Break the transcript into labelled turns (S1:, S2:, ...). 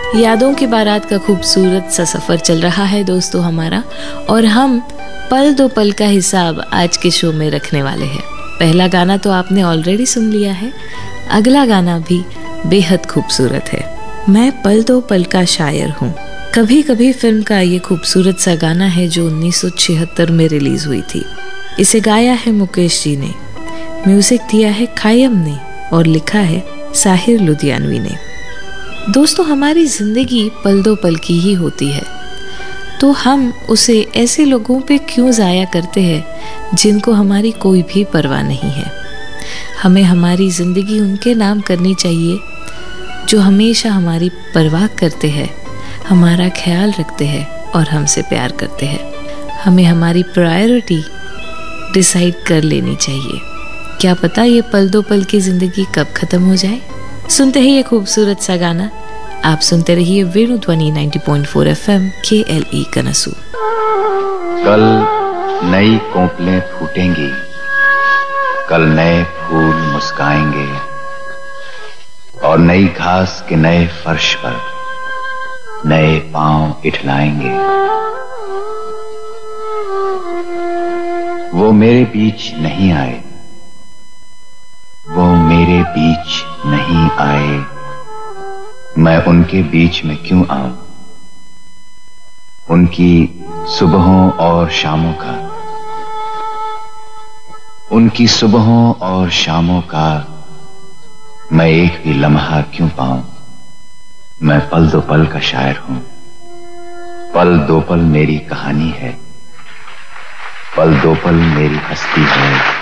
S1: यादों की बारात का खूबसूरत सा सफ़र चल रहा है दोस्तों हमारा, और हम पल दो पल का हिसाब आज के शो में रखने वाले हैं। पहला गाना तो आपने ऑलरेडी सुन लिया है, अगला गाना भी बेहद खूबसूरत है। मैं पल दो पल का शायर हूँ, कभी कभी फिल्म का ये खूबसूरत सा गाना है जो 1976 में रिलीज हुई थी। इसे गाया है मुकेश जी ने, म्यूजिक दिया है खायम ने और लिखा है साहिर लुधियानवी ने। दोस्तों, हमारी जिंदगी पल दो पल की ही होती है, तो हम उसे ऐसे लोगों पे क्यों ज़ाया करते हैं जिनको हमारी कोई भी परवाह नहीं है। हमें हमारी ज़िंदगी उनके नाम करनी चाहिए जो हमेशा हमारी परवाह करते हैं, हमारा ख्याल रखते हैं और हमसे प्यार करते हैं। हमें हमारी प्रायोरिटी डिसाइड कर लेनी चाहिए। क्या पता ये पल दो पल की ज़िंदगी कब ख़त्म हो जाए। सुनते ही ये खूबसूरत सा गाना। आप सुनते रहिए वेणु ध्वनि 90.4 FM KLE कनसू।
S2: कल नई कोपलें फूटेंगी, कल नए फूल मुस्काएंगे और नई घास के नए फर्श पर नए पांव इठलाएंगे। वो मेरे बीच नहीं आए, वो मेरे बीच नहीं आए, मैं उनके बीच में क्यों आऊं। उनकी सुबहों और शामों का, उनकी सुबहों और शामों का मैं एक भी लम्हा क्यों पाऊं। मैं पल दो पल का शायर हूं, पल दो पल मेरी कहानी है, पल दो पल मेरी हस्ती है।